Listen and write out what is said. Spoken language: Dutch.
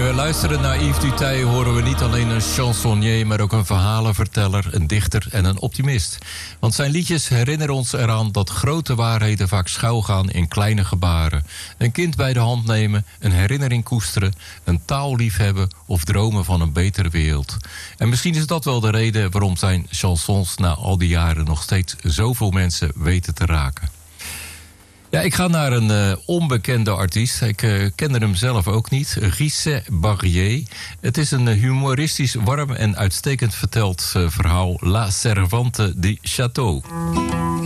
we luisteren naar Yves Duteil horen we niet alleen een chansonnier, maar ook een verhalenverteller, een dichter en een optimist. Want zijn liedjes herinneren ons eraan dat grote waarheden vaak schuilgaan in kleine gebaren. Een kind bij de hand nemen, een herinnering koesteren, een taal liefhebben of dromen van een betere wereld. En misschien is dat wel de reden waarom zijn chansons na al die jaren nog steeds zoveel mensen weten te raken. Ja, ik ga naar een onbekende artiest. Ik kende hem zelf ook niet. Risset Barrier. Het is een humoristisch, warm en uitstekend verteld verhaal. La Servante du Château.